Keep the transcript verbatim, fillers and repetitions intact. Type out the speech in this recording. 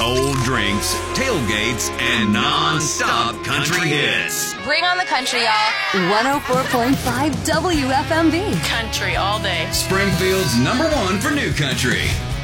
cold drinks, tailgates, and non-stop country hits. Bring on the country, y'all. one oh four point five W F M V. Country all day. Springfield's number one for new country.